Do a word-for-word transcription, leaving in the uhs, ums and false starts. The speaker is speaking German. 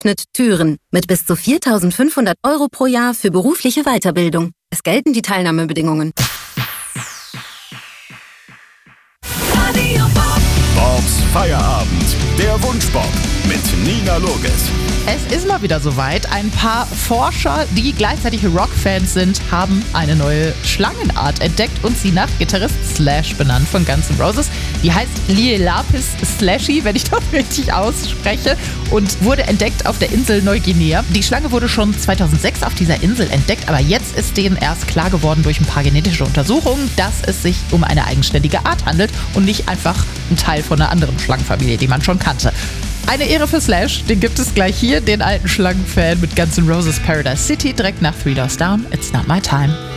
öffnet Türen mit bis zu viertausendfünfhundert Euro pro Jahr für berufliche Weiterbildung. Es gelten die Teilnahmebedingungen. Bobs Feierabend, der Wunschbob mit Nina Loges. Es ist mal wieder soweit. Ein paar Forscher, die gleichzeitig Rockfans sind, haben eine neue Schlangenart entdeckt und sie nach Gitarrist Slash benannt von Guns N' Roses. Die heißt Lielapis slashy, wenn ich das richtig ausspreche, und wurde entdeckt auf der Insel Neuguinea. Die Schlange wurde schon zweitausendsechs auf dieser Insel entdeckt, aber jetzt ist denen erst klar geworden durch ein paar genetische Untersuchungen, dass es sich um eine eigenständige Art handelt und nicht einfach ein Teil von einer anderen Schlangenfamilie, die man schon kannte. Eine Ehre für Slash, den gibt es gleich hier, den alten Schlangenfan mit Guns N' Roses Paradise City, direkt nach Three Doors Down. It's Not My Time.